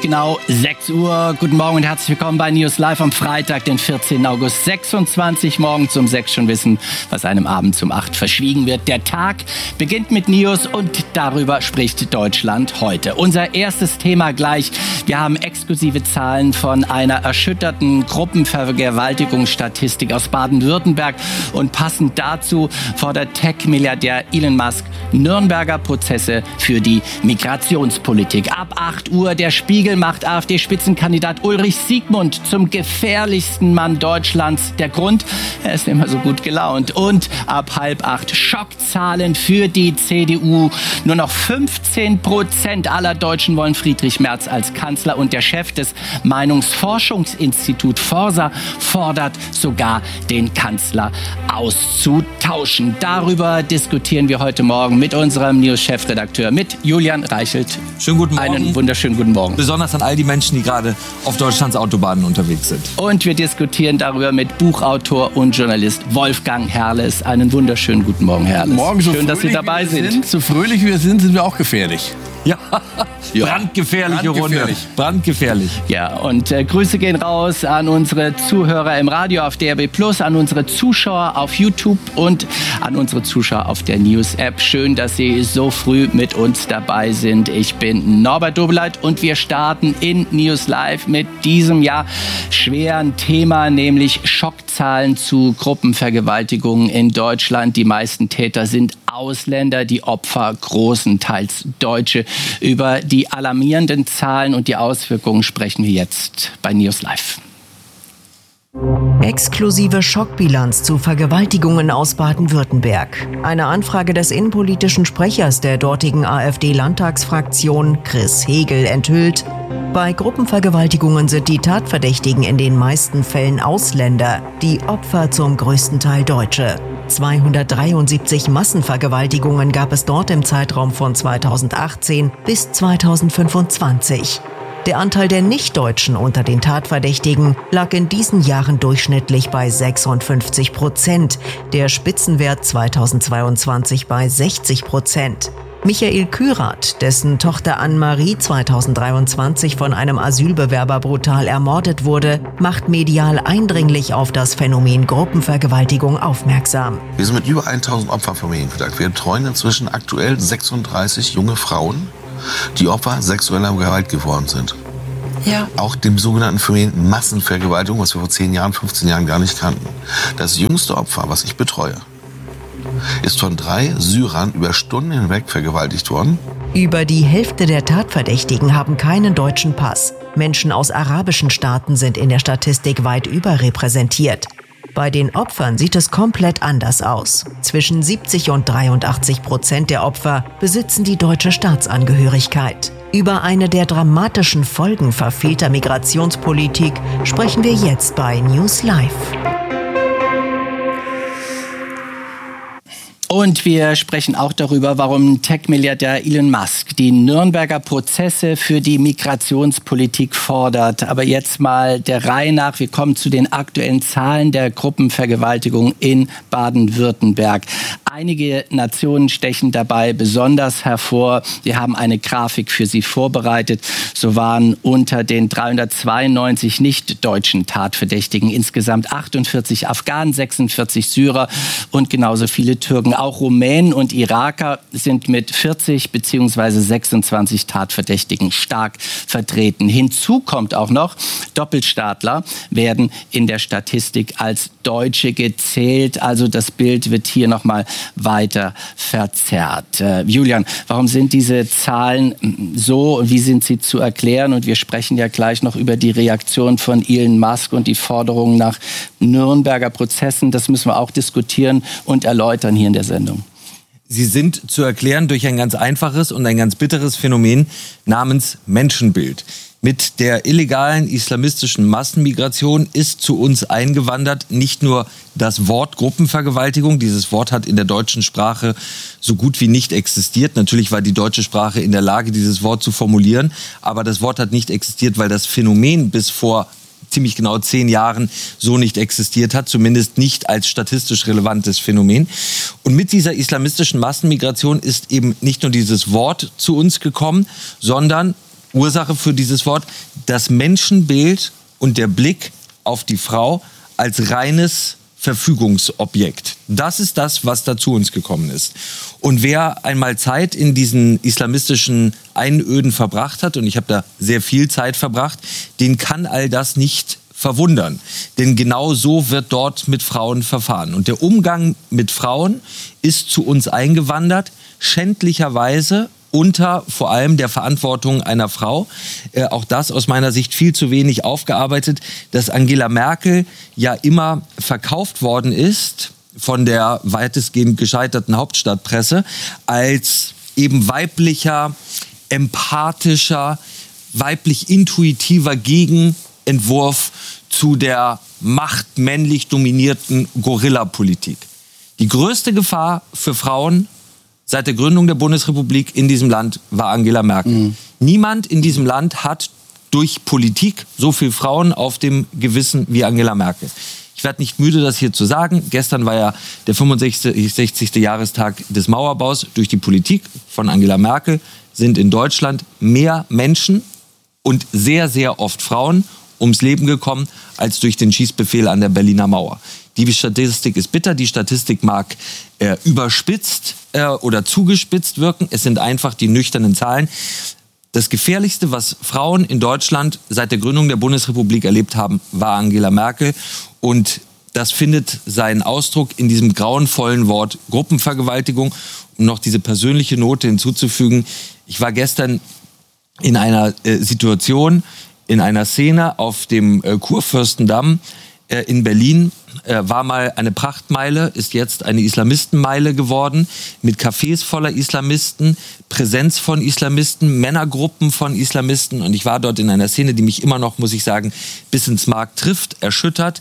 genau 6 Uhr. Guten Morgen und herzlich willkommen bei News Live am Freitag, den 14. August 26. Morgens um 6 schon wissen, was einem abends um 8 verschwiegen wird. Der Tag beginnt mit News und darüber spricht Deutschland heute. Unser erstes Thema gleich. Wir haben exklusive Zahlen von einer erschütterten Gruppenvergewaltigungsstatistik aus Baden-Württemberg. Und passend dazu fordert Tech-Milliardär Elon Musk Nürnberger Prozesse für die Migrationspolitik. Ab 8 Uhr der Spiegel macht AfD-Spitzenkandidat Ulrich Siegmund zum gefährlichsten Mann Deutschlands. Der Grund, er ist immer so gut gelaunt. Und ab 7:30 Schockzahlen für die CDU. Nur noch 15% aller Deutschen wollen Friedrich Merz als Kanzler. Und der Chef des Meinungsforschungsinstituts Forsa fordert sogar, den Kanzler auszutauschen. Darüber diskutieren wir heute Morgen mit unserem News-Chefredakteur, mit Julian Reichelt. Schönen guten Morgen. Einen wunderschönen guten Morgen. Besonders an all die Menschen, die gerade auf Deutschlands Autobahnen unterwegs sind. Und wir diskutieren darüber mit Buchautor und Journalist Wolfgang Herrles. Einen wunderschönen guten Morgen, Herrles. Morgen, so schön, dass Sie dabei sind. So fröhlich wie wir sind wir auch gefährlich. Ja, brandgefährliche Runde. Brandgefährlich. Ja, und Grüße gehen raus an unsere Zuhörer im Radio auf DRB+, an unsere Zuschauer auf YouTube und an unsere Zuschauer auf der News-App. Schön, dass Sie so früh mit uns dabei sind. Ich bin Norbert Dobeleit und wir starten in News Live mit diesem schweren Thema, nämlich Schockzahlen zu Gruppenvergewaltigungen in Deutschland. Die meisten Täter sind Ausländer, die Opfer großenteils Deutsche. Über die alarmierenden Zahlen und die Auswirkungen sprechen wir jetzt bei News Live. Exklusive Schockbilanz zu Vergewaltigungen aus Baden-Württemberg. Eine Anfrage des innenpolitischen Sprechers der dortigen AfD-Landtagsfraktion, Chris Hegel, enthüllt: Bei Gruppenvergewaltigungen sind die Tatverdächtigen in den meisten Fällen Ausländer, die Opfer zum größten Teil Deutsche. 273 Massenvergewaltigungen gab es dort im Zeitraum von 2018 bis 2025. Der Anteil der Nichtdeutschen unter den Tatverdächtigen lag in diesen Jahren durchschnittlich bei 56%, der Spitzenwert 2022 bei 60%. Michael Kürath, dessen Tochter Anne-Marie 2023 von einem Asylbewerber brutal ermordet wurde, macht medial eindringlich auf das Phänomen Gruppenvergewaltigung aufmerksam. Wir sind mit über 1000 Opferfamilien kontaktiert. Wir betreuen inzwischen aktuell 36 junge Frauen, die Opfer sexueller Gewalt geworden sind. Ja. Auch dem sogenannten Phänomen Massenvergewaltigung, was wir vor 10 Jahren, 15 Jahren gar nicht kannten. Das jüngste Opfer, was ich betreue, ist von 3 Syrern über Stunden hinweg vergewaltigt worden. Über die Hälfte der Tatverdächtigen haben keinen deutschen Pass. Menschen aus arabischen Staaten sind in der Statistik weit überrepräsentiert. Bei den Opfern sieht es komplett anders aus. Zwischen 70 und 83% der Opfer besitzen die deutsche Staatsangehörigkeit. Über eine der dramatischen Folgen verfehlter Migrationspolitik sprechen wir jetzt bei News Live. Und wir sprechen auch darüber, warum Tech-Milliardär Elon Musk die Nürnberger Prozesse für die Migrationspolitik fordert. Aber jetzt mal der Reihe nach. Wir kommen zu den aktuellen Zahlen der Gruppenvergewaltigung in Baden-Württemberg. Einige Nationen stechen dabei besonders hervor. Wir haben eine Grafik für Sie vorbereitet. So waren unter den 392 nicht-deutschen Tatverdächtigen insgesamt 48 Afghanen, 46 Syrer und genauso viele Türken. Auch Rumänen und Iraker sind mit 40 bzw. 26 Tatverdächtigen stark vertreten. Hinzu kommt auch noch, Doppelstaatler werden in der Statistik als Deutsche gezählt. Also das Bild wird hier nochmal weiter verzerrt. Julian, warum sind diese Zahlen so und wie sind sie zu erklären? Und wir sprechen ja gleich noch über die Reaktion von Elon Musk und die Forderungen nach Nürnberger Prozessen. Das müssen wir auch diskutieren und erläutern hier in der Sendung. Sie sind zu erklären durch ein ganz einfaches und ein ganz bitteres Phänomen namens Menschenbild. Mit der illegalen islamistischen Massenmigration ist zu uns eingewandert nicht nur das Wort Gruppenvergewaltigung. Dieses Wort hat in der deutschen Sprache so gut wie nicht existiert. Natürlich war die deutsche Sprache in der Lage, dieses Wort zu formulieren. Aber das Wort hat nicht existiert, weil das Phänomen bis vor ziemlich genau 10 Jahren so nicht existiert hat, zumindest nicht als statistisch relevantes Phänomen. Und mit dieser islamistischen Massenmigration ist eben nicht nur dieses Wort zu uns gekommen, sondern Ursache für dieses Wort, das Menschenbild und der Blick auf die Frau als reines Verfügungsobjekt. Das ist das, was da zu uns gekommen ist. Und wer einmal Zeit in diesen islamistischen Einöden verbracht hat, und ich habe da sehr viel Zeit verbracht, den kann all das nicht verwundern. Denn genau so wird dort mit Frauen verfahren. Und der Umgang mit Frauen ist zu uns eingewandert, schändlicherweise unter vor allem der Verantwortung einer Frau. Auch das aus meiner Sicht viel zu wenig aufgearbeitet, dass Angela Merkel ja immer verkauft worden ist von der weitestgehend gescheiterten Hauptstadtpresse als eben weiblicher, empathischer, weiblich intuitiver Gegenentwurf zu der machtmännlich dominierten Gorilla-Politik. Die größte Gefahr für Frauen seit der Gründung der Bundesrepublik in diesem Land war Angela Merkel. Niemand in diesem Land hat durch Politik so viele Frauen auf dem Gewissen wie Angela Merkel. Ich werde nicht müde, das hier zu sagen. Gestern war ja der 65. Jahrestag des Mauerbaus. Durch die Politik von Angela Merkel sind in Deutschland mehr Menschen und sehr, sehr oft Frauen ums Leben gekommen, als durch den Schießbefehl an der Berliner Mauer. Die Statistik ist bitter, die Statistik mag überspitzt oder zugespitzt wirken. Es sind einfach die nüchternen Zahlen. Das Gefährlichste, was Frauen in Deutschland seit der Gründung der Bundesrepublik erlebt haben, war Angela Merkel. Und das findet seinen Ausdruck in diesem grauenvollen Wort Gruppenvergewaltigung. Um noch diese persönliche Note hinzuzufügen, ich war gestern in einer Situation, in einer Szene auf dem Kurfürstendamm in Berlin, war mal eine Prachtmeile, ist jetzt eine Islamistenmeile geworden, mit Cafés voller Islamisten, Präsenz von Islamisten, Männergruppen von Islamisten. Und ich war dort in einer Szene, die mich immer noch, muss ich sagen, bis ins Mark trifft, erschüttert,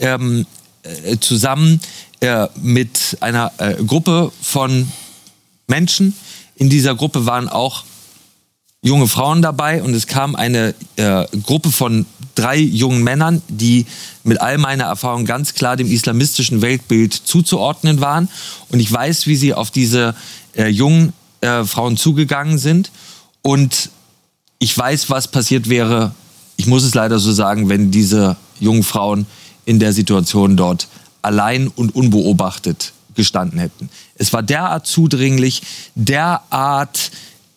zusammen mit einer Gruppe von Menschen. In dieser Gruppe waren auch junge Frauen dabei und es kam eine Gruppe von 3 jungen Männern, die mit all meiner Erfahrung ganz klar dem islamistischen Weltbild zuzuordnen waren. Und ich weiß, wie sie auf diese jungen Frauen zugegangen sind. Und ich weiß, was passiert wäre, ich muss es leider so sagen, wenn diese jungen Frauen in der Situation dort allein und unbeobachtet gestanden hätten. Es war derart zudringlich, derart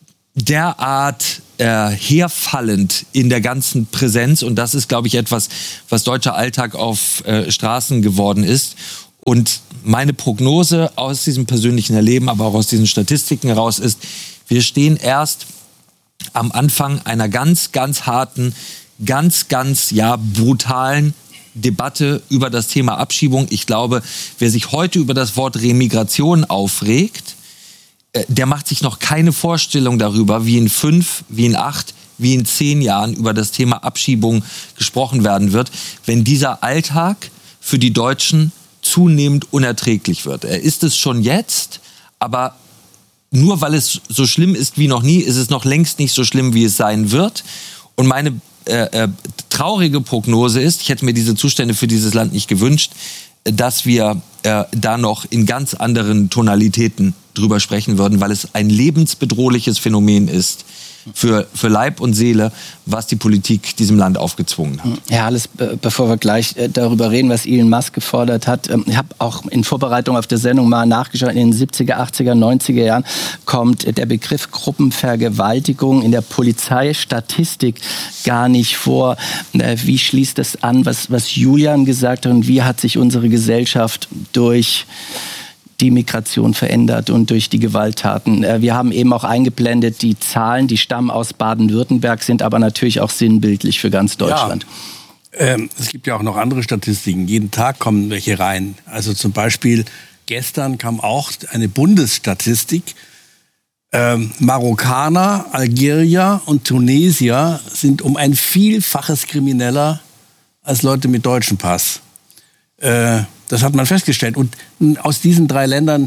herfallend in der ganzen Präsenz. Und das ist, glaube ich, etwas, was deutscher Alltag auf Straßen geworden ist. Und meine Prognose aus diesem persönlichen Erleben, aber auch aus diesen Statistiken heraus ist, wir stehen erst am Anfang einer ganz, ganz harten, ganz, brutalen Debatte über das Thema Abschiebung. Ich glaube, wer sich heute über das Wort Remigration aufregt, der macht sich noch keine Vorstellung darüber, wie in 5, wie in 8, wie in 10 Jahren über das Thema Abschiebung gesprochen werden wird, wenn dieser Alltag für die Deutschen zunehmend unerträglich wird. Er ist es schon jetzt, aber nur weil es so schlimm ist wie noch nie, ist es noch längst nicht so schlimm, wie es sein wird. Und meine traurige Prognose ist, ich hätte mir diese Zustände für dieses Land nicht gewünscht, dass wir da noch in ganz anderen Tonalitäten drüber sprechen würden, weil es ein lebensbedrohliches Phänomen ist für Leib und Seele, was die Politik diesem Land aufgezwungen hat. Ja, alles, bevor wir gleich darüber reden, was Elon Musk gefordert hat. Ich habe auch in Vorbereitung auf die Sendung mal nachgeschaut. In den 70er, 80er, 90er Jahren kommt der Begriff Gruppenvergewaltigung in der Polizeistatistik gar nicht vor. Wie schließt das an, was Julian gesagt hat und wie hat sich unsere Gesellschaft durch die Migration verändert und durch die Gewalttaten. Wir haben eben auch eingeblendet, die Zahlen, die stammen aus Baden-Württemberg, sind aber natürlich auch sinnbildlich für ganz Deutschland. Ja, es gibt ja auch noch andere Statistiken. Jeden Tag kommen welche rein. Also zum Beispiel gestern kam auch eine Bundesstatistik. Marokkaner, Algerier und Tunesier sind um ein Vielfaches krimineller als Leute mit deutschem Pass. Das hat man festgestellt. Und aus diesen 3 Ländern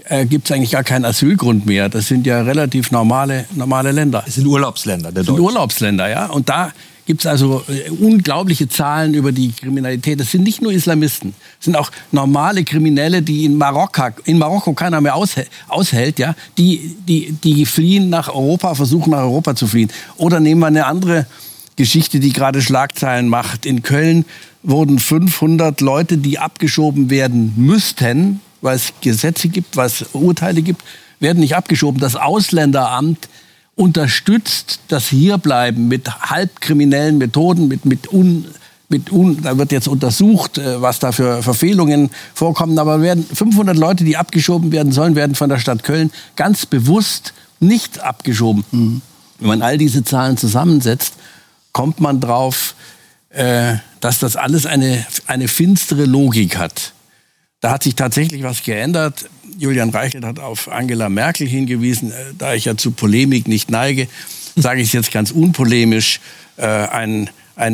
gibt es eigentlich gar keinen Asylgrund mehr. Das sind ja relativ normale Länder. Es sind Urlaubsländer, der Deutschen. Urlaubsländer, ja. Und da gibt es also unglaubliche Zahlen über die Kriminalität. Das sind nicht nur Islamisten. Das sind auch normale Kriminelle, die in Marokko keiner mehr aushält, ja. Die fliehen nach Europa, versuchen nach Europa zu fliehen. Oder nehmen wir eine andere Geschichte, die gerade Schlagzeilen macht. In Köln wurden 500 Leute, die abgeschoben werden müssten, weil es Gesetze gibt, weil es Urteile gibt, werden nicht abgeschoben. Das Ausländeramt unterstützt das Hierbleiben mit halbkriminellen Methoden, da wird jetzt untersucht, was da für Verfehlungen vorkommen. Aber 500 Leute, die abgeschoben werden sollen, werden von der Stadt Köln ganz bewusst nicht abgeschoben. Mhm. Wenn man all diese Zahlen zusammensetzt, kommt man drauf, dass das alles eine finstere Logik hat. Da hat sich tatsächlich was geändert. Julian Reichelt hat auf Angela Merkel hingewiesen. Da ich ja zu Polemik nicht neige, sage ich es jetzt ganz unpolemisch. Eine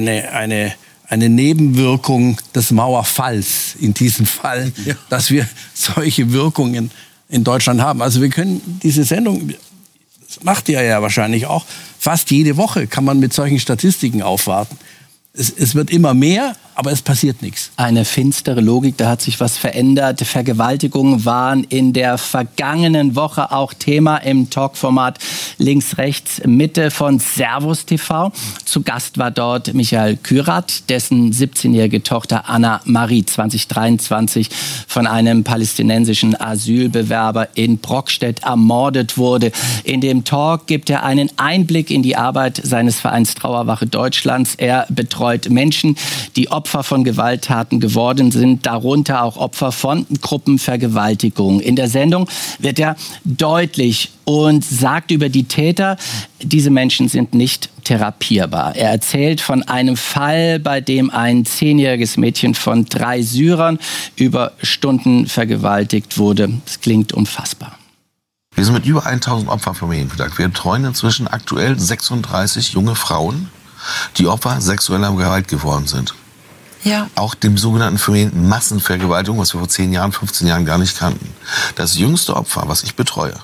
Nebenwirkung des Mauerfalls in diesem Fall, dass wir solche Wirkungen in Deutschland haben. Also wir können diese Sendung, das macht ihr ja wahrscheinlich auch, fast jede Woche kann man mit solchen Statistiken aufwarten. Es wird immer mehr, aber es passiert nichts. Eine finstere Logik, da hat sich was verändert. Vergewaltigungen waren in der vergangenen Woche auch Thema im Talkformat Links, Rechts, Mitte von Servus TV. Zu Gast war dort Michael Kürat, dessen 17-jährige Tochter Anna-Marie 2023 von einem palästinensischen Asylbewerber in Brockstedt ermordet wurde. In dem Talk gibt er einen Einblick in die Arbeit seines Vereins Trauerwache Deutschlands. Er betreut Menschen, die Opfer von Gewalttaten geworden sind, darunter auch Opfer von Gruppenvergewaltigungen. In der Sendung wird er deutlich und sagt über die Täter, diese Menschen sind nicht therapierbar. Er erzählt von einem Fall, bei dem ein 10-jähriges Mädchen von 3 Syrern über Stunden vergewaltigt wurde. Das klingt unfassbar. Wir sind mit über 1000 Opfern vermehrt. Wir betreuen inzwischen aktuell 36 junge Frauen, die Opfer sexueller Gewalt geworden sind. Ja. Auch dem sogenannten Phänomen Massenvergewaltigung, was wir vor 10 Jahren, 15 Jahren gar nicht kannten. Das jüngste Opfer, was ich betreue,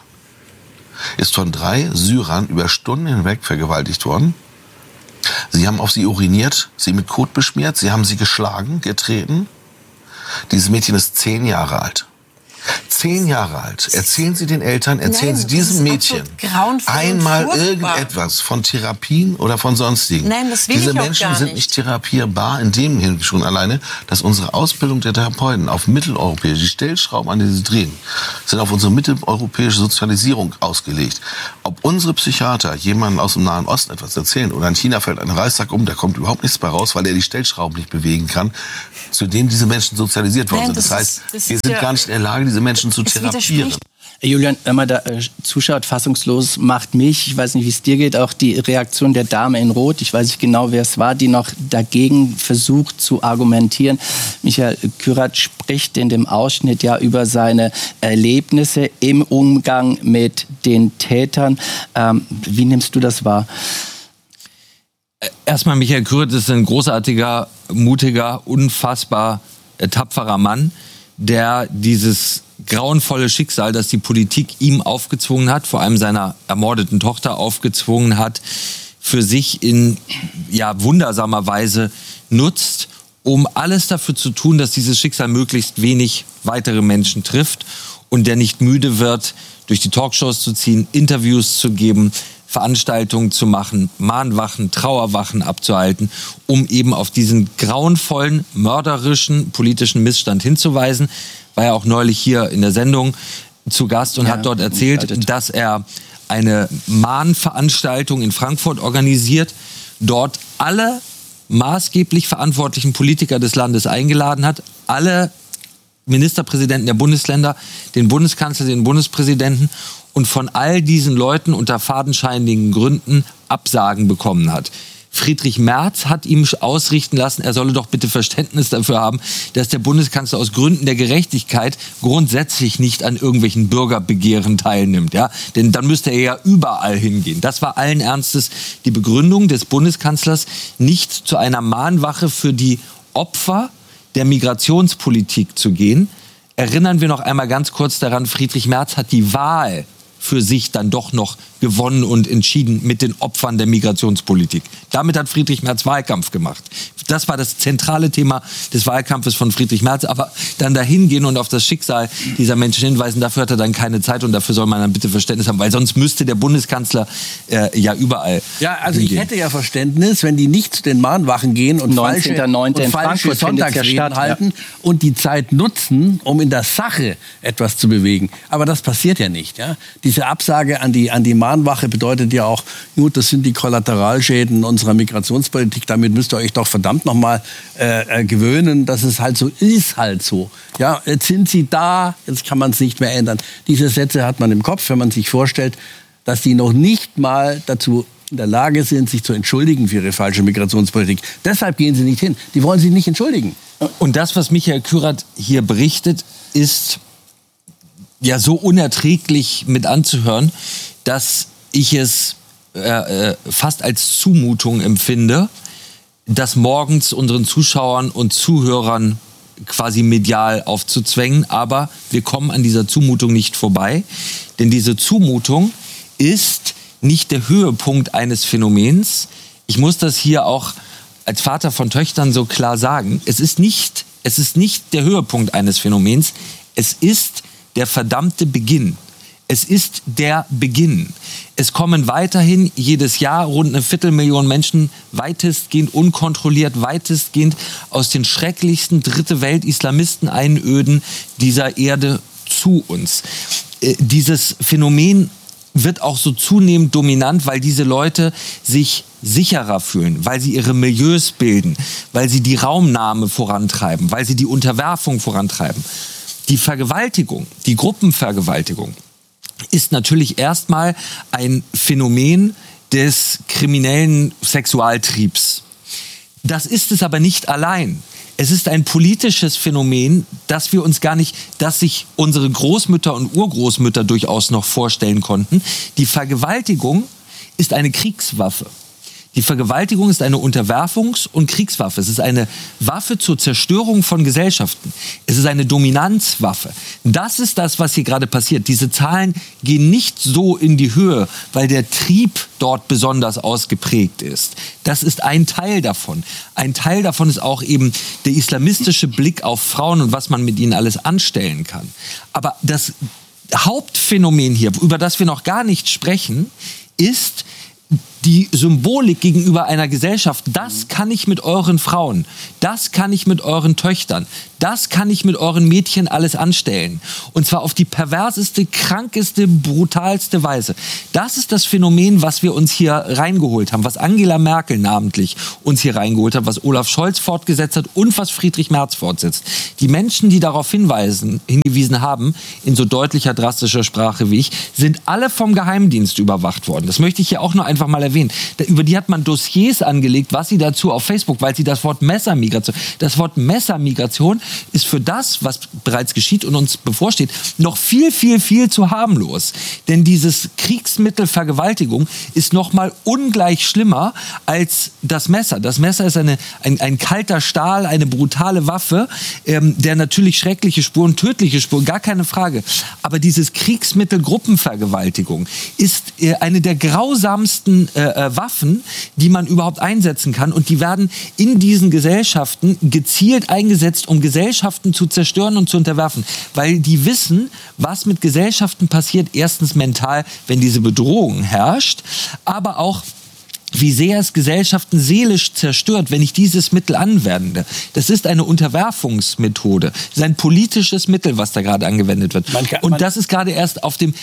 ist von 3 Syrern über Stunden hinweg vergewaltigt worden. Sie haben auf sie uriniert, sie mit Kot beschmiert, sie haben sie geschlagen, getreten. Dieses Mädchen ist 10 Jahre alt. 10 Jahre alt. Erzählen Sie den Eltern, erzählen Sie diesem Mädchen einmal irgendetwas von Therapien oder von sonstigen. Nein, das will Diese ich auch Menschen gar sind nicht therapierbar in dem Hinblick schon alleine, dass unsere Ausbildung der Therapeuten auf mitteleuropäische, die Stellschrauben, an denen sie drehen, sind auf unsere mitteleuropäische Sozialisierung ausgelegt. Ob unsere Psychiater jemanden aus dem Nahen Osten etwas erzählen oder in China fällt ein Reissack um, da kommt überhaupt nichts bei raus, weil er die Stellschrauben nicht bewegen kann, zu denen diese Menschen sozialisiert worden sind. Das heißt, wir sind gar nicht in der Lage, diese Menschen zu therapieren. Julian, wenn man da zuschaut, fassungslos macht mich, ich weiß nicht, wie es dir geht, auch die Reaktion der Dame in Rot, ich weiß nicht genau, wer es war, die noch dagegen versucht zu argumentieren. Michael Kürat spricht in dem Ausschnitt ja über seine Erlebnisse im Umgang mit den Tätern. Wie nimmst du das wahr? Erstmal, Michael Kürat ist ein großartiger, mutiger, unfassbar tapferer Mann, der dieses grauenvolle Schicksal, das die Politik ihm aufgezwungen hat, vor allem seiner ermordeten Tochter aufgezwungen hat, für sich in wundersamer Weise nutzt, um alles dafür zu tun, dass dieses Schicksal möglichst wenig weitere Menschen trifft und der nicht müde wird, durch die Talkshows zu ziehen, Interviews zu geben, Veranstaltungen zu machen, Mahnwachen, Trauerwachen abzuhalten, um eben auf diesen grauenvollen, mörderischen politischen Missstand hinzuweisen. War ja auch neulich hier in der Sendung zu Gast und hat dort erzählt, dass er eine Mahnveranstaltung in Frankfurt organisiert, dort alle maßgeblich verantwortlichen Politiker des Landes eingeladen hat, alle Ministerpräsidenten der Bundesländer, den Bundeskanzler, den Bundespräsidenten, und von all diesen Leuten unter fadenscheinigen Gründen Absagen bekommen hat. Friedrich Merz hat ihm ausrichten lassen, er solle doch bitte Verständnis dafür haben, dass der Bundeskanzler aus Gründen der Gerechtigkeit grundsätzlich nicht an irgendwelchen Bürgerbegehren teilnimmt. Ja? Denn dann müsste er ja überall hingehen. Das war allen Ernstes die Begründung des Bundeskanzlers, nicht zu einer Mahnwache für die Opfer der Migrationspolitik zu gehen. erinnern wir noch einmal ganz kurz daran, Friedrich Merz hat die Wahl für sich dann doch noch gewonnen und entschieden mit den Opfern der Migrationspolitik. Damit hat Friedrich Merz Wahlkampf gemacht. Das war das zentrale Thema des Wahlkampfes von Friedrich Merz. Aber dann dahin gehen und auf das Schicksal dieser Menschen hinweisen, dafür hat er dann keine Zeit und dafür soll man dann bitte Verständnis haben, weil sonst müsste der Bundeskanzler ja überall also hingehen. Ich hätte ja Verständnis, wenn die nicht zu den Mahnwachen gehen und falsche Sonntagsreden halten und die Zeit nutzen, um in der Sache etwas zu bewegen. Aber das passiert ja nicht. Ja? Diese Absage an die Mahnwache bedeutet ja auch, gut, das sind die Kollateralschäden unserer Migrationspolitik, damit müsst ihr euch doch verdammt nochmal gewöhnen, dass es halt so ist halt so. Ja, jetzt sind sie da, jetzt kann man es nicht mehr ändern. Diese Sätze hat man im Kopf, wenn man sich vorstellt, dass die noch nicht mal dazu in der Lage sind, sich zu entschuldigen für ihre falsche Migrationspolitik. Deshalb gehen sie nicht hin. Die wollen sich nicht entschuldigen. Und das, was Michael Kürath hier berichtet, ist ja so unerträglich mit anzuhören, dass ich es fast als Zumutung empfinde, das morgens unseren Zuschauern und Zuhörern quasi medial aufzuzwängen. Aber wir kommen an dieser Zumutung nicht vorbei. Denn diese Zumutung ist nicht der Höhepunkt eines Phänomens. Ich muss das hier auch als Vater von Töchtern so klar sagen. Es ist nicht der Höhepunkt eines Phänomens. Es ist der verdammte Beginn. Es ist der Beginn. Es kommen weiterhin jedes Jahr rund 250.000 Menschen weitestgehend unkontrolliert, weitestgehend aus den schrecklichsten Dritte-Welt-Islamisten-Einöden dieser Erde zu uns. Dieses Phänomen wird auch so zunehmend dominant, weil diese Leute sich sicherer fühlen, weil sie ihre Milieus bilden, weil sie die Raumnahme vorantreiben, weil sie die Unterwerfung vorantreiben. Die Vergewaltigung, die Gruppenvergewaltigung, ist natürlich erstmal ein Phänomen des kriminellen Sexualtriebs. Das ist es aber nicht allein. Es ist ein politisches Phänomen, das sich unsere Großmütter und Urgroßmütter durchaus noch vorstellen konnten. Die Vergewaltigung ist eine Kriegswaffe. Die Vergewaltigung ist eine Unterwerfungs- und Kriegswaffe. Es ist eine Waffe zur Zerstörung von Gesellschaften. Es ist eine Dominanzwaffe. Das ist das, was hier gerade passiert. Diese Zahlen gehen nicht so in die Höhe, weil der Trieb dort besonders ausgeprägt ist. Das ist ein Teil davon. Ein Teil davon ist auch eben der islamistische Blick auf Frauen und was man mit ihnen alles anstellen kann. Aber das Hauptphänomen hier, über das wir noch gar nicht sprechen, ist die Symbolik gegenüber einer Gesellschaft. Das kann ich mit euren Frauen, das kann ich mit euren Töchtern, das kann ich mit euren Mädchen alles anstellen. Und zwar auf die perverseste, krankeste, brutalste Weise. Das ist das Phänomen, was wir uns hier reingeholt haben, was Angela Merkel namentlich uns hier reingeholt hat, was Olaf Scholz fortgesetzt hat und was Friedrich Merz fortsetzt. Die Menschen, die darauf hingewiesen haben, in so deutlicher, drastischer Sprache wie ich, sind alle vom Geheimdienst überwacht worden. Das möchte ich hier auch nur einfach mal erwähnen. Über die hat man Dossiers angelegt, was sie dazu auf Facebook, weil sie das Wort Messermigration ist für das, was bereits geschieht und uns bevorsteht, noch viel, viel, viel zu harmlos. Denn dieses Kriegsmittel Vergewaltigung ist noch mal ungleich schlimmer als das Messer. Das Messer ist ein kalter Stahl, eine brutale Waffe, der natürlich schreckliche Spuren, tödliche Spuren, gar keine Frage. Aber dieses Kriegsmittel Gruppenvergewaltigung ist eine der grausamsten Waffen, die man überhaupt einsetzen kann. Und die werden in diesen Gesellschaften gezielt eingesetzt, um Gesellschaften zu zerstören und zu unterwerfen. Weil die wissen, was mit Gesellschaften passiert. Erstens mental, wenn diese Bedrohung herrscht, aber auch wie sehr es Gesellschaften seelisch zerstört, wenn ich dieses Mittel anwende. Das ist eine Unterwerfungsmethode. Das ist ein politisches Mittel, was da gerade angewendet wird. Und das ist gerade erst auf dem,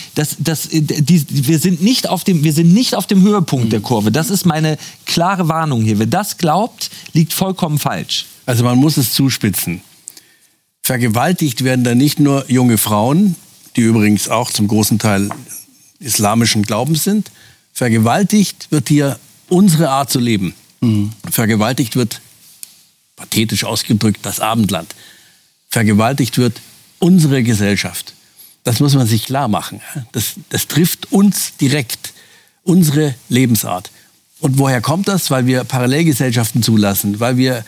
wir sind nicht auf dem Höhepunkt der Kurve. Das ist meine klare Warnung hier. Wer das glaubt, liegt vollkommen falsch. Also man muss es zuspitzen. Vergewaltigt werden da nicht nur junge Frauen, die übrigens auch zum großen Teil islamischen Glaubens sind. Vergewaltigt wird hier unsere Art zu leben. Vergewaltigt wird, pathetisch ausgedrückt, das Abendland. Vergewaltigt wird unsere Gesellschaft. Das muss man sich klar machen. Das trifft uns direkt, unsere Lebensart. Und woher kommt das? Weil wir Parallelgesellschaften zulassen, weil wir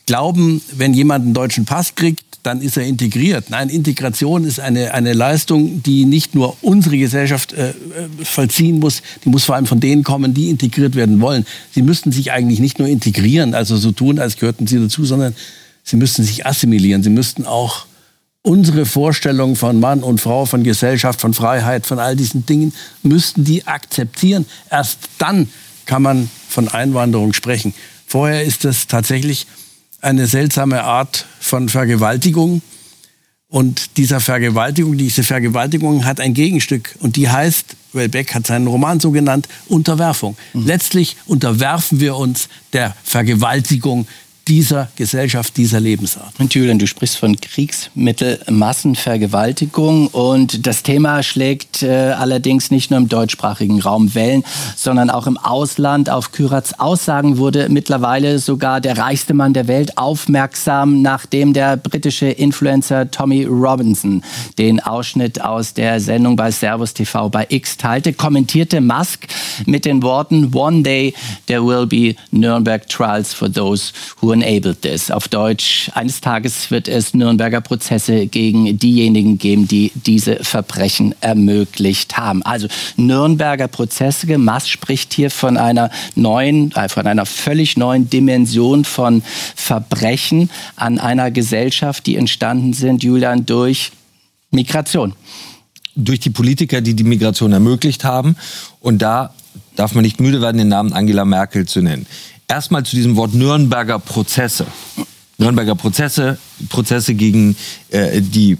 glauben, wenn jemand einen deutschen Pass kriegt, dann ist er integriert. Nein, Integration ist eine Leistung, die nicht nur unsere Gesellschaft vollziehen muss, die muss vor allem von denen kommen, die integriert werden wollen. Sie müssten sich eigentlich nicht nur integrieren, also so tun, als gehörten sie dazu, sondern sie müssten sich assimilieren. Sie müssten auch unsere Vorstellung von Mann und Frau, von Gesellschaft, von Freiheit, von all diesen Dingen, müssten die akzeptieren. Erst dann kann man von Einwanderung sprechen. Vorher ist das tatsächlich eine seltsame Art von Vergewaltigung. Und diese Vergewaltigung hat ein Gegenstück. Und die heißt, Houellebecq hat seinen Roman so genannt, Unterwerfung. Letztlich unterwerfen wir uns der Vergewaltigung dieser Gesellschaft, dieser Lebensart. Und Julian, du sprichst von Kriegsmittelmassenvergewaltigung und das Thema schlägt allerdings nicht nur im deutschsprachigen Raum Wellen, sondern auch im Ausland. Auf Kürats Aussagen wurde mittlerweile sogar der reichste Mann der Welt aufmerksam, nachdem der britische Influencer Tommy Robinson den Ausschnitt aus der Sendung bei Servus TV bei X teilte, kommentierte Musk mit den Worten "One day there will be Nuremberg trials for those who enabled this." Auf Deutsch, eines Tages wird es Nürnberger Prozesse gegen diejenigen geben, die diese Verbrechen ermöglicht haben. Also Nürnberger Prozesse. Musk spricht hier von einer völlig neuen Dimension von Verbrechen an einer Gesellschaft, die entstanden sind, Julian, durch Migration. Durch die Politiker, die die Migration ermöglicht haben. Und da darf man nicht müde werden, den Namen Angela Merkel zu nennen. Erstmal zu diesem Wort Nürnberger Prozesse. Nürnberger Prozesse gegen die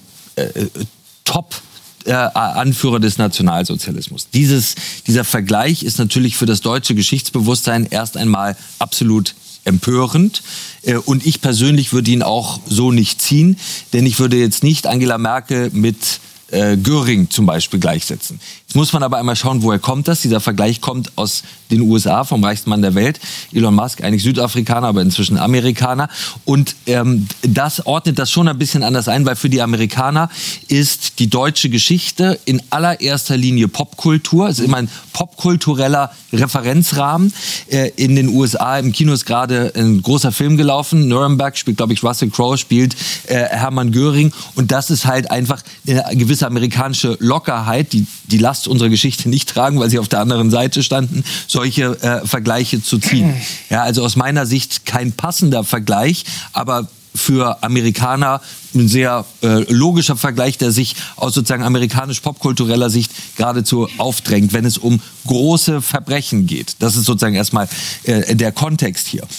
Top-Anführer des Nationalsozialismus. Dieser Vergleich ist natürlich für das deutsche Geschichtsbewusstsein erst einmal absolut empörend. Und ich persönlich würde ihn auch so nicht ziehen, denn ich würde jetzt nicht Angela Merkel mit Göring zum Beispiel gleichsetzen. Jetzt muss man aber einmal schauen, woher kommt das? Dieser Vergleich kommt aus den USA, vom reichsten Mann der Welt. Elon Musk, eigentlich Südafrikaner, aber inzwischen Amerikaner. Und das ordnet das schon ein bisschen anders ein, weil für die Amerikaner ist die deutsche Geschichte in allererster Linie Popkultur. Es ist immer ein popkultureller Referenzrahmen. In den USA im Kino ist gerade ein großer Film gelaufen. Nuremberg spielt, glaube ich, Russell Crowe, spielt Hermann Göring. Und das ist halt einfach eine gewisse amerikanische Lockerheit, die Last unserer Geschichte nicht tragen, weil sie auf der anderen Seite standen, solche Vergleiche zu ziehen. Ja, also aus meiner Sicht kein passender Vergleich, aber für Amerikaner ein sehr logischer Vergleich, der sich aus sozusagen amerikanisch-popkultureller Sicht geradezu aufdrängt, wenn es um große Verbrechen geht. Das ist sozusagen erstmal der Kontext hier.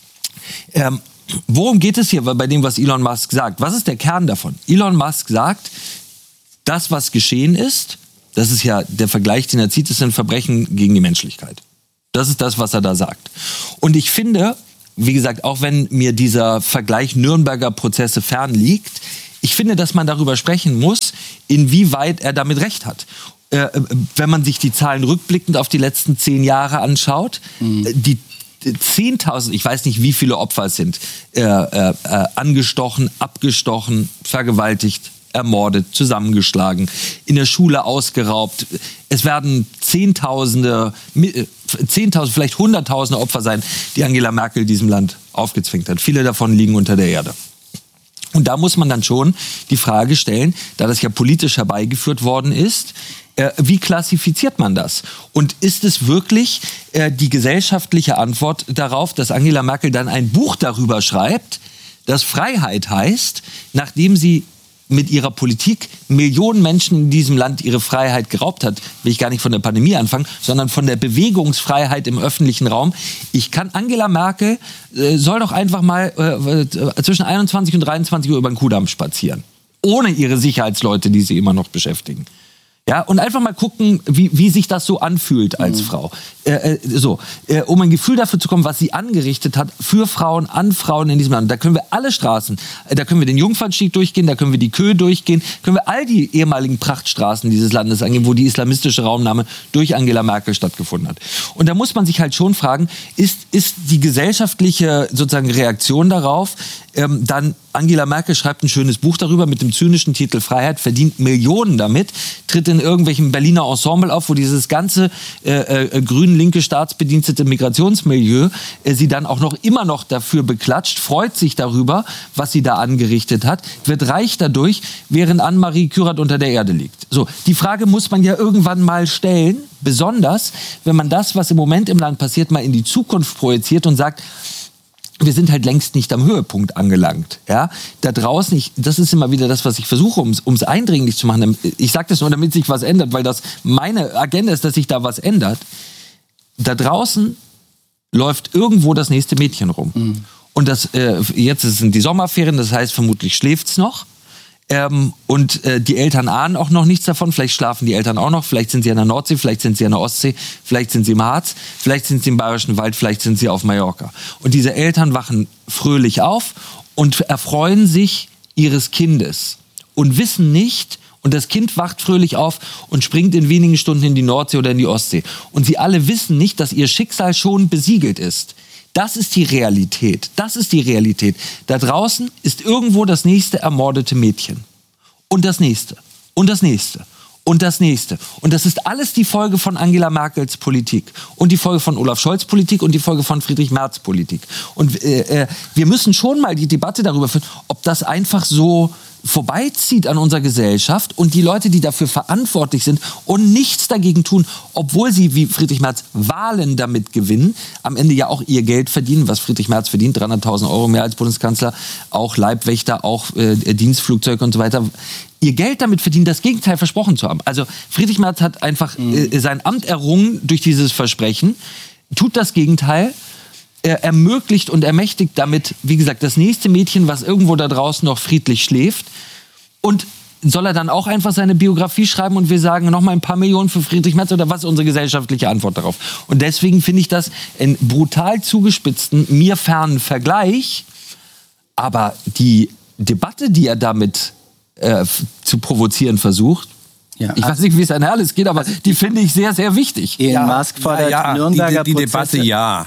Worum geht es hier bei dem, was Elon Musk sagt? Was ist der Kern davon? Elon Musk sagt, das, was geschehen ist, das ist ja der Vergleich, den er zieht, ist ein Verbrechen gegen die Menschlichkeit. Das ist das, was er da sagt. Und ich finde, wie gesagt, auch wenn mir dieser Vergleich Nürnberger Prozesse fern liegt, ich finde, dass man darüber sprechen muss, inwieweit er damit recht hat. Wenn man sich die Zahlen rückblickend auf die letzten 10 Jahre anschaut, die 10.000, ich weiß nicht, wie viele Opfer es sind, angestochen, abgestochen, vergewaltigt, ermordet, zusammengeschlagen, in der Schule ausgeraubt. Es werden Zehntausende, vielleicht Hunderttausende Opfer sein, die Angela Merkel diesem Land aufgezwingt hat. Viele davon liegen unter der Erde. Und da muss man dann schon die Frage stellen, da das ja politisch herbeigeführt worden ist, wie klassifiziert man das? Und ist es wirklich die gesellschaftliche Antwort darauf, dass Angela Merkel dann ein Buch darüber schreibt, das Freiheit heißt, nachdem sie mit ihrer Politik Millionen Menschen in diesem Land ihre Freiheit geraubt hat, will ich gar nicht von der Pandemie anfangen, sondern von der Bewegungsfreiheit im öffentlichen Raum. Angela Merkel soll doch einfach mal zwischen 21 und 23 Uhr über den Kudamm spazieren. Ohne ihre Sicherheitsleute, die sie immer noch beschäftigen. Ja, und einfach mal gucken, wie sich das so anfühlt als Frau. Um ein Gefühl dafür zu kommen, was sie angerichtet hat für Frauen, an Frauen in diesem Land. Da können wir alle Straßen, da können wir den Jungfernstieg durchgehen, da können wir die Köhe durchgehen, können wir all die ehemaligen Prachtstraßen dieses Landes angehen, wo die islamistische Raumnahme durch Angela Merkel stattgefunden hat. Und da muss man sich halt schon fragen, ist die gesellschaftliche sozusagen Reaktion darauf, Angela Merkel schreibt ein schönes Buch darüber mit dem zynischen Titel Freiheit, verdient Millionen damit, tritt in in irgendwelchen Berliner Ensemble auf, wo dieses ganze grün-linke staatsbedienstete Migrationsmilieu sie dann auch immer noch dafür beklatscht, freut sich darüber, was sie da angerichtet hat, wird reich dadurch, während Annemarie Kürat unter der Erde liegt. So, die Frage muss man ja irgendwann mal stellen, besonders wenn man das, was im Moment im Land passiert, mal in die Zukunft projiziert und sagt, wir sind halt längst nicht am Höhepunkt angelangt. Ja? Da draußen, das ist immer wieder das, was ich versuche, um's eindringlich zu machen. Ich sage das nur, damit sich was ändert, weil das meine Agenda ist, dass sich da was ändert. Da draußen läuft irgendwo das nächste Mädchen rum. Mhm. Und jetzt sind die Sommerferien, das heißt, vermutlich schläft's noch. Und die Eltern ahnen auch noch nichts davon. Vielleicht schlafen die Eltern auch noch. Vielleicht sind sie an der Nordsee, vielleicht sind sie an der Ostsee, vielleicht sind sie im Harz, vielleicht sind sie im Bayerischen Wald, vielleicht sind sie auf Mallorca. Und diese Eltern wachen fröhlich auf und erfreuen sich ihres Kindes und wissen nicht, und das Kind wacht fröhlich auf und springt in wenigen Stunden in die Nordsee oder in die Ostsee. Und sie alle wissen nicht, dass ihr Schicksal schon besiegelt ist. Das ist die Realität. Das ist die Realität. Da draußen ist irgendwo das nächste ermordete Mädchen. Und das nächste. Und das nächste. Und das nächste. Und das ist alles die Folge von Angela Merkels Politik. Und die Folge von Olaf Scholz Politik und die Folge von Friedrich Merz Politik. Und wir müssen schon mal die Debatte darüber führen, ob das einfach so vorbeizieht an unserer Gesellschaft und die Leute, die dafür verantwortlich sind und nichts dagegen tun, obwohl sie, wie Friedrich Merz, Wahlen damit gewinnen, am Ende ja auch ihr Geld verdienen, was Friedrich Merz verdient, 300.000 Euro mehr als Bundeskanzler, auch Leibwächter, auch Dienstflugzeuge und so weiter, ihr Geld damit verdienen, das Gegenteil versprochen zu haben. Also Friedrich Merz hat einfach sein Amt errungen durch dieses Versprechen, tut das Gegenteil, ermöglicht und ermächtigt damit, wie gesagt, das nächste Mädchen, was irgendwo da draußen noch friedlich schläft. Und soll er dann auch einfach seine Biografie schreiben und wir sagen, noch mal ein paar Millionen für Friedrich Merz, oder was ist unsere gesellschaftliche Antwort darauf? Und deswegen finde ich das einen brutal zugespitzten, mir fernen Vergleich. Aber die Debatte, die er damit zu provozieren versucht, ja. Ich weiß nicht, wie es an Herrles geht, aber die finde ich sehr, sehr wichtig. Elon Musk fordert Nürnberger die Debatte, ja.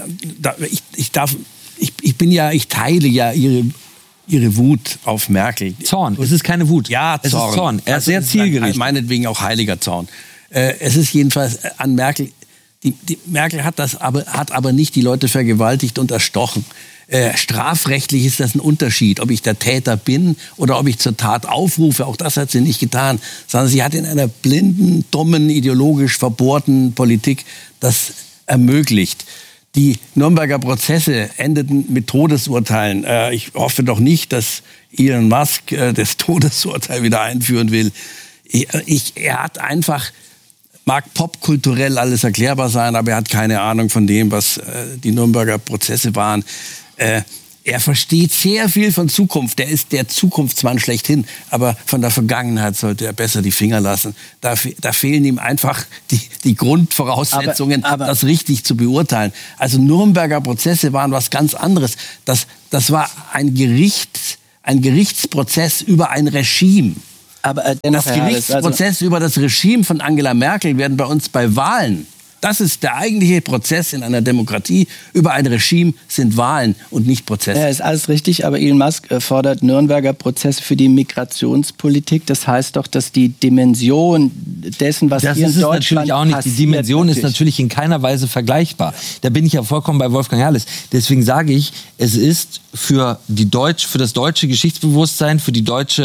Ich teile ja ihre Wut auf Merkel. Zorn, es ist keine Wut. Ja, Zorn. Es ist Zorn. Er ist sehr zielgerichtet. Meinetwegen auch heiliger Zorn. Es ist jedenfalls an Merkel, die Merkel hat aber nicht die Leute vergewaltigt und erstochen. Strafrechtlich ist das ein Unterschied, ob ich der Täter bin oder ob ich zur Tat aufrufe. Auch das hat sie nicht getan, sondern sie hat in einer blinden, dummen, ideologisch verbohrten Politik das ermöglicht. Die Nürnberger Prozesse endeten mit Todesurteilen. Ich hoffe doch nicht, dass Elon Musk das Todesurteil wieder einführen will. Er hat einfach, mag popkulturell alles erklärbar sein, aber er hat keine Ahnung von dem, was die Nürnberger Prozesse waren. Er versteht sehr viel von Zukunft. Er ist der Zukunftsmann schlechthin. Aber von der Vergangenheit sollte er besser die Finger lassen. Da fehlen ihm einfach die Grundvoraussetzungen, das richtig zu beurteilen. Also Nürnberger Prozesse waren was ganz anderes. Das war ein Gerichtsprozess über ein Regime. Aber das Gerichtsprozess über das Regime von Angela Merkel werden bei uns bei Wahlen. Das ist der eigentliche Prozess in einer Demokratie. Über ein Regime sind Wahlen und nicht Prozesse. Ja, ist alles richtig, aber Elon Musk fordert Nürnberger Prozesse für die Migrationspolitik. Das heißt doch, dass die Dimension dessen, was hier in Deutschland natürlich auch nicht. Die Dimension ist natürlich in keiner Weise vergleichbar. Da bin ich ja vollkommen bei Wolfgang Herrles. Deswegen sage ich, es ist für das deutsche Geschichtsbewusstsein, für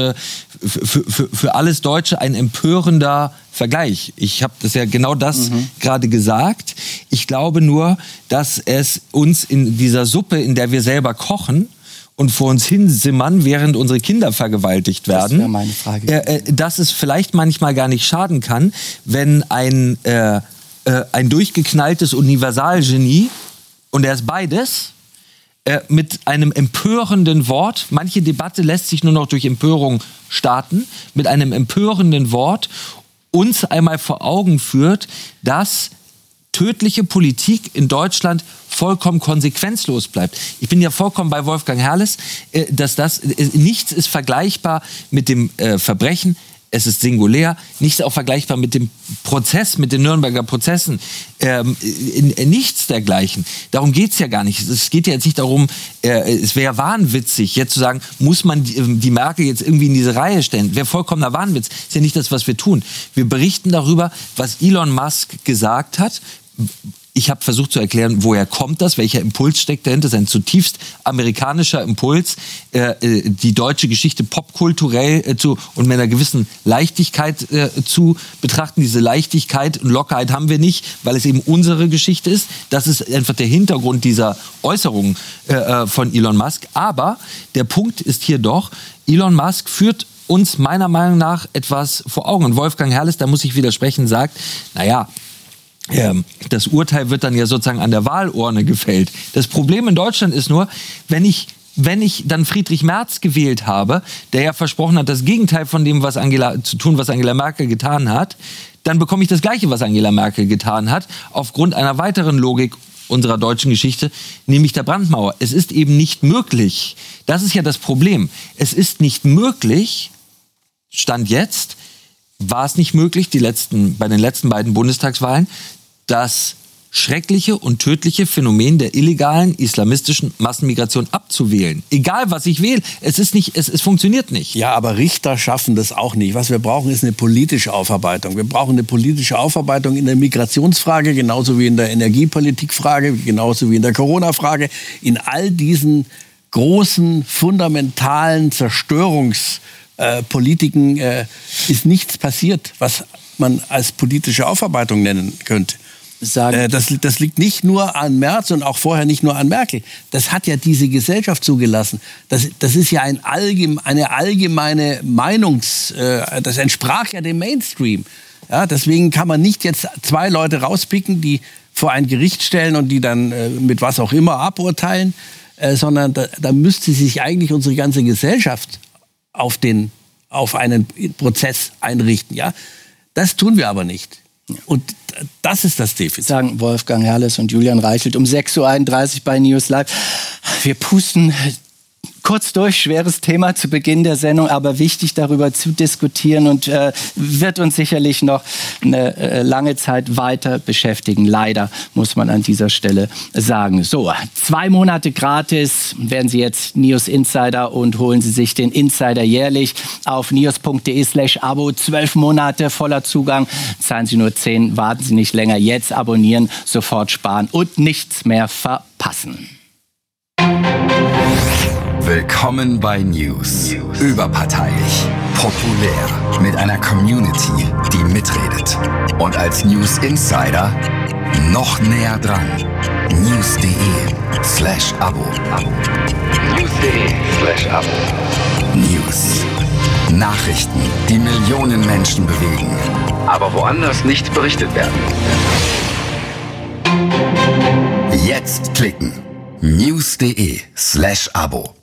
alles Deutsche ein empörender Vergleich. Ich habe das ja genau das gerade gesagt. Ich glaube nur, dass es uns in dieser Suppe, in der wir selber kochen und vor uns hinsimmern, während unsere Kinder vergewaltigt werden, das wäre meine Frage. Dass es vielleicht manchmal gar nicht schaden kann, wenn ein durchgeknalltes Universalgenie, und er ist beides, mit einem empörenden Wort, manche Debatte lässt sich nur noch durch Empörung starten, mit einem empörenden Wort uns einmal vor Augen führt, dass tödliche Politik in Deutschland vollkommen konsequenzlos bleibt. Ich bin ja vollkommen bei Wolfgang Herrles, dass nichts ist vergleichbar mit dem Verbrechen es ist singulär, nicht auch vergleichbar mit dem Prozess, mit den Nürnberger Prozessen, nichts dergleichen. Darum geht's ja gar nicht. Es geht ja jetzt nicht darum, es wäre wahnwitzig, jetzt zu sagen, muss man die Merkel jetzt irgendwie in diese Reihe stellen. Wäre vollkommener Wahnwitz. Ist ja nicht das, was wir tun. Wir berichten darüber, was Elon Musk gesagt hat. Ich habe versucht zu erklären, woher kommt das, welcher Impuls steckt dahinter. Das ist ein zutiefst amerikanischer Impuls, die deutsche Geschichte popkulturell und mit einer gewissen Leichtigkeit zu betrachten. Diese Leichtigkeit und Lockerheit haben wir nicht, weil es eben unsere Geschichte ist. Das ist einfach der Hintergrund dieser Äußerungen von Elon Musk. Aber der Punkt ist hier doch, Elon Musk führt uns meiner Meinung nach etwas vor Augen. Und Wolfgang Herrles, da muss ich widersprechen, sagt, naja, das Urteil wird dann ja sozusagen an der Wahlurne gefällt. Das Problem in Deutschland ist nur, wenn ich dann Friedrich Merz gewählt habe, der ja versprochen hat, das Gegenteil von dem zu tun, was Angela Merkel getan hat, dann bekomme ich das Gleiche, was Angela Merkel getan hat, aufgrund einer weiteren Logik unserer deutschen Geschichte, nämlich der Brandmauer. Es ist eben nicht möglich, das ist ja das Problem, es ist nicht möglich, Stand jetzt, war es nicht möglich, bei den letzten beiden Bundestagswahlen, das schreckliche und tödliche Phänomen der illegalen islamistischen Massenmigration abzuwählen. Egal, was ich wähle, es funktioniert nicht. Ja, aber Richter schaffen das auch nicht. Was wir brauchen, ist eine politische Aufarbeitung. Wir brauchen eine politische Aufarbeitung in der Migrationsfrage, genauso wie in der Energiepolitikfrage, genauso wie in der Corona-Frage. In all diesen großen, fundamentalen Zerstörungspolitiken ist nichts passiert, was man als politische Aufarbeitung nennen könnte. Das liegt nicht nur an Merz und auch vorher nicht nur an Merkel. Das hat ja diese Gesellschaft zugelassen. Das ist ja eine allgemeine das entsprach ja dem Mainstream. Ja, deswegen kann man nicht jetzt zwei Leute rauspicken, die vor ein Gericht stellen und die dann mit was auch immer aburteilen, sondern da müsste sich eigentlich unsere ganze Gesellschaft auf einen Prozess einrichten. Ja? Das tun wir aber nicht. Und das ist das Defizit. Sagen Wolfgang Herrles und Julian Reichelt um 6.31 Uhr bei News Live. Wir pusten kurz durch, schweres Thema zu Beginn der Sendung, aber wichtig darüber zu diskutieren und wird uns sicherlich noch eine lange Zeit weiter beschäftigen. Leider, muss man an dieser Stelle sagen. So, 2 Monate gratis werden Sie jetzt News Insider und holen Sie sich den Insider jährlich auf news.de/Abo. 12 Monate voller Zugang. Zahlen Sie nur 10, warten Sie nicht länger. Jetzt abonnieren, sofort sparen und nichts mehr verpassen. Willkommen bei News. Überparteilich, populär, mit einer Community, die mitredet. Und als News Insider noch näher dran. News.de/Abo. News.de/Abo. News. Nachrichten, die Millionen Menschen bewegen. Aber woanders nicht berichtet werden. Jetzt klicken. News.de/Abo.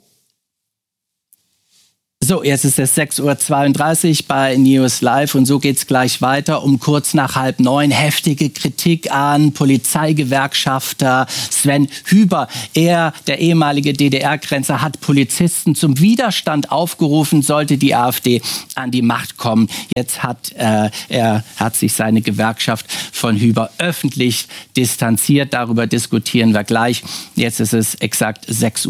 So, jetzt ist es 6.32 Uhr bei News Live und so geht's gleich weiter. Um kurz nach 8:30 heftige Kritik an Polizeigewerkschafter Sven Hüber. Er, der ehemalige DDR-Grenzer, hat Polizisten zum Widerstand aufgerufen, sollte die AfD an die Macht kommen. Jetzt hat sich seine Gewerkschaft von Hüber öffentlich distanziert. Darüber diskutieren wir gleich. Jetzt ist es exakt 6 Uhr.